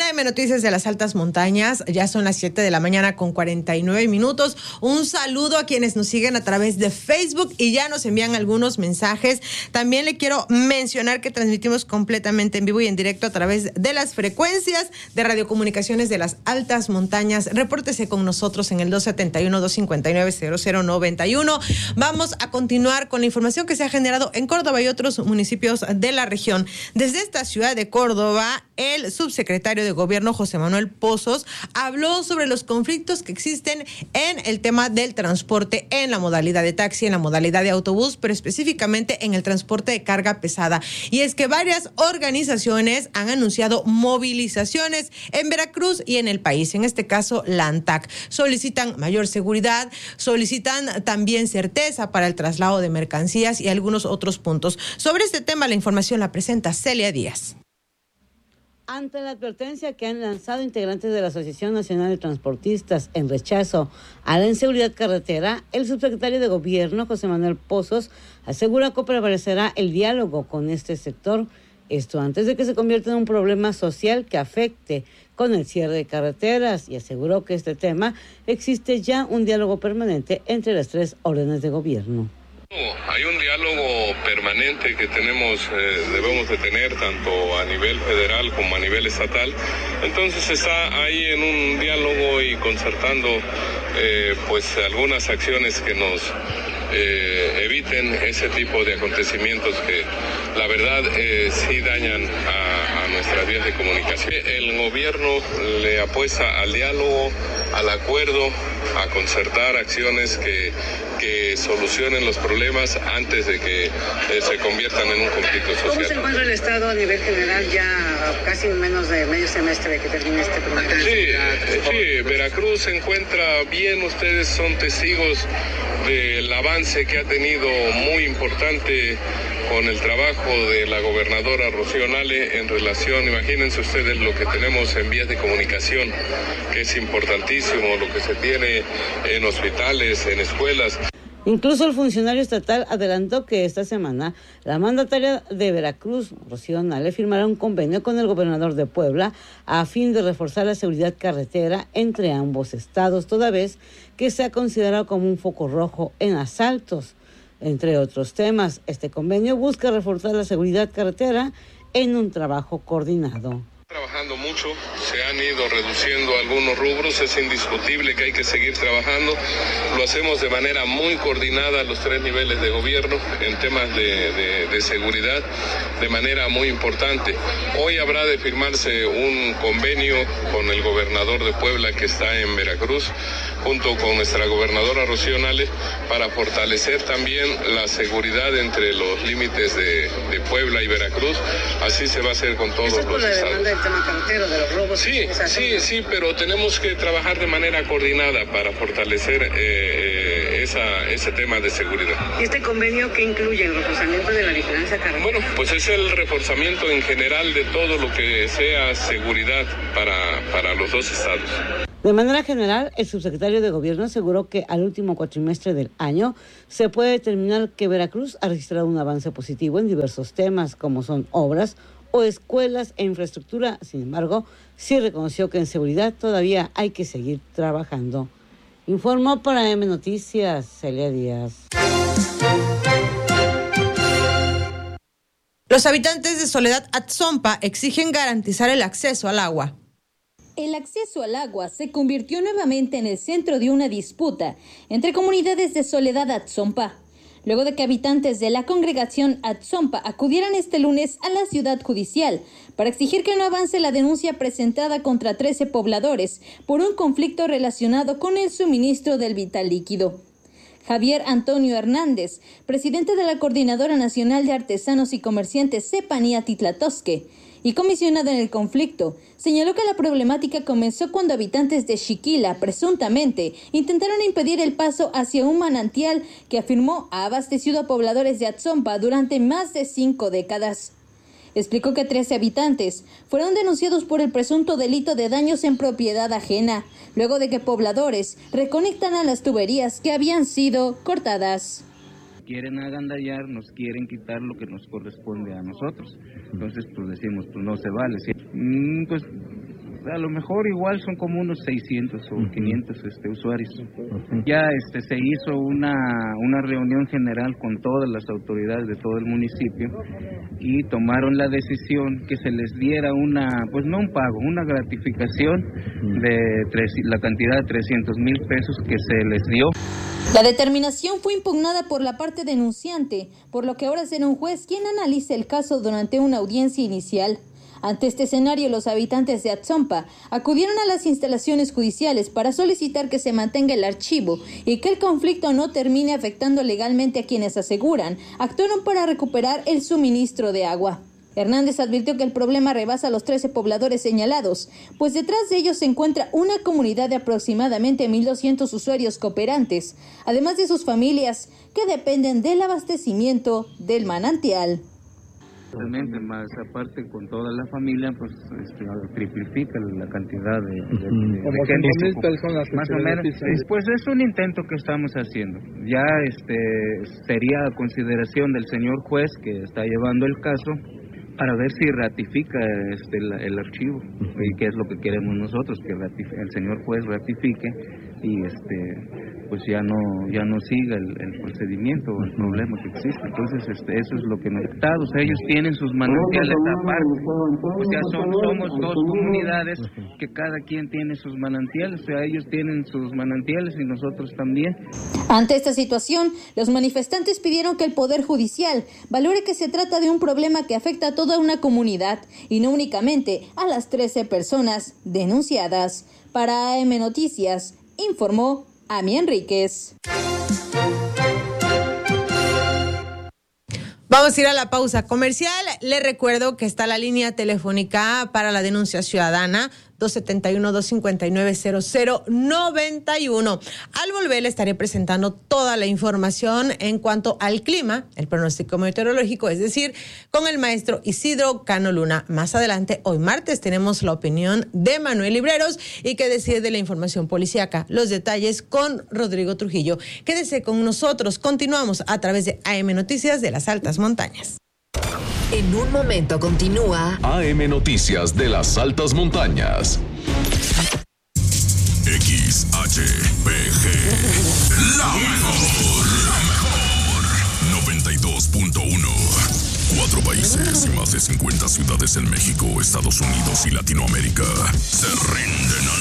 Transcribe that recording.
AM Noticias de las Altas Montañas. Ya son las 7 de la mañana con 49 minutos. Un saludo a quienes nos siguen a través de Facebook y ya nos envían algunos mensajes. También le quiero mencionar que transmitimos completamente en vivo y en directo a través de las frecuencias de radiocomunicaciones de las Altas Montañas. Repórtese con nosotros en el 271-259-0091. Vamos a continuar con la información que se ha generado en Córdoba y otros municipios de la región. Desde esta ciudad de Córdoba, el subsecretario de Gobierno, José Manuel Pozos, habló sobre los conflictos que existen en el tema del transporte en la modalidad de taxi, en la modalidad de autobús, pero específicamente en el transporte de carga pesada. Y es que varias organizaciones han anunciado movilizaciones en Veracruz y en el país, en este caso la ANTAC. Solicitan mayor seguridad, solicitan también certeza para el traslado de mercancías y algunos otros puntos. Sobre este tema, la información la presenta Celia Díaz. Ante la advertencia que han lanzado integrantes de la Asociación Nacional de Transportistas en rechazo a la inseguridad carretera, el subsecretario de Gobierno, José Manuel Pozos, asegura que prevalecerá el diálogo con este sector, esto antes de que se convierta en un problema social que afecte con el cierre de carreteras, y aseguró que este tema existe ya un diálogo permanente entre las tres órdenes de gobierno. Hay un diálogo permanente que debemos de tener tanto a nivel federal como a nivel estatal. Entonces está ahí en un diálogo y concertando algunas acciones que nos eviten ese tipo de acontecimientos que la verdad sí dañan a nuestras vías de comunicación. El gobierno le apuesta al diálogo, al acuerdo, a concertar acciones que solucionen los problemas antes de que se conviertan en un conflicto social. ¿Cómo se encuentra el Estado a nivel general ya casi menos de medio semestre de que termine este problema? Sí, Veracruz se encuentra bien, ustedes son testigos del avance que ha tenido muy importante con el trabajo de la gobernadora Rocío Nale en relación, imagínense ustedes lo que tenemos en vías de comunicación, que es importantísimo, lo que se tiene en hospitales, en escuelas. Incluso el funcionario estatal adelantó que esta semana la mandataria de Veracruz, Rocío Nale, firmará un convenio con el gobernador de Puebla a fin de reforzar la seguridad carretera entre ambos estados, toda vez que se ha considerado como un foco rojo en asaltos. Entre otros temas, este convenio busca reforzar la seguridad carretera en un trabajo coordinado. Trabajando mucho, se han ido reduciendo algunos rubros, es indiscutible que hay que seguir trabajando, lo hacemos de manera muy coordinada a los tres niveles de gobierno en temas de seguridad, de manera muy importante. Hoy habrá de firmarse un convenio con el gobernador de Puebla que está en Veracruz, junto con nuestra gobernadora Rocío Nale, para fortalecer también la seguridad entre los límites de Puebla y Veracruz. Así se va a hacer con todos los estados. El tema carretero, de los robos. Sí, pero tenemos que trabajar de manera coordinada para fortalecer ese tema de seguridad. ¿Y este convenio qué incluye? ¿El reforzamiento de la vigilancia carretera? Bueno, pues es el reforzamiento en general de todo lo que sea seguridad para los dos estados. De manera general, el subsecretario de Gobierno aseguró que al último cuatrimestre del año se puede determinar que Veracruz ha registrado un avance positivo en diversos temas, como son obras o escuelas e infraestructura. Sin embargo, sí reconoció que en seguridad todavía hay que seguir trabajando. Informó para AM Noticias, Celia Díaz. Los habitantes de Soledad Atzompa exigen garantizar el acceso al agua. El acceso al agua se convirtió nuevamente en el centro de una disputa entre comunidades de Soledad Atzompa, luego de que habitantes de la congregación Atzompa acudieran este lunes a la ciudad judicial para exigir que no avance la denuncia presentada contra 13 pobladores por un conflicto relacionado con el suministro del vital líquido. Javier Antonio Hernández, presidente de la Coordinadora Nacional de Artesanos y Comerciantes Cepanía Titlatosque y comisionado en el conflicto, señaló que la problemática comenzó cuando habitantes de Xiquila, presuntamente, intentaron impedir el paso hacia un manantial que afirmó ha abastecido a pobladores de Atzompa durante más de 5 décadas. Explicó que 13 habitantes fueron denunciados por el presunto delito de daños en propiedad ajena, luego de que pobladores reconectaran las tuberías que habían sido cortadas. Quieren agandallar, nos quieren quitar lo que nos corresponde a nosotros. Entonces, pues decimos, pues no se vale. ¿Sí? Pues a lo mejor igual son como unos 600 o 500 usuarios. Ya se hizo una reunión general con todas las autoridades de todo el municipio y tomaron la decisión que se les diera pues no un pago, una gratificación de la cantidad de 300,000 pesos que se les dio. La determinación fue impugnada por la parte denunciante, por lo que ahora será un juez quien analice el caso durante una audiencia inicial. Ante este escenario, los habitantes de Atzompa acudieron a las instalaciones judiciales para solicitar que se mantenga el archivo y que el conflicto no termine afectando legalmente a quienes aseguran actuaron para recuperar el suministro de agua. Hernández advirtió que el problema rebasa los 13 pobladores señalados, pues detrás de ellos se encuentra una comunidad de aproximadamente 1,200 usuarios cooperantes, además de sus familias que dependen del abastecimiento del manantial. Realmente, más aparte con toda la familia, pues triplifica la cantidad de gente. 5,000 personas. Más o menos. Pues es un intento que estamos haciendo. Ya sería a consideración del señor juez que está llevando el caso para ver si ratifica el archivo y qué es lo que queremos nosotros, que el señor juez ratifique y pues ya no siga el procedimiento o el problema que existe. Entonces eso es lo que nos está. O sea, ellos tienen sus manantiales aparte. O sea, somos dos comunidades que cada quien tiene sus manantiales. O sea, ellos tienen sus manantiales y nosotros también. Ante esta situación, los manifestantes pidieron que el Poder Judicial valore que se trata de un problema que afecta a toda una comunidad y no únicamente a las 13 personas denunciadas. Para AM Noticias, informó Ami Enríquez. Vamos a ir a la pausa comercial. Le recuerdo que está la línea telefónica para la denuncia ciudadana 271-259-0091. Al volver le estaré presentando toda la información en cuanto al clima, el pronóstico meteorológico, es decir, con el maestro Isidro Cano Luna. Más adelante, hoy martes, tenemos la opinión de Manuel Libreros y qué decir de la información policíaca. Los detalles con Rodrigo Trujillo. Quédese con nosotros. Continuamos a través de AM Noticias de las Altas Montañas. En un momento continúa AM Noticias de las Altas Montañas. XHPG, la mejor. 92.1. 4 países y más de 50 ciudades en México, Estados Unidos y Latinoamérica se rinden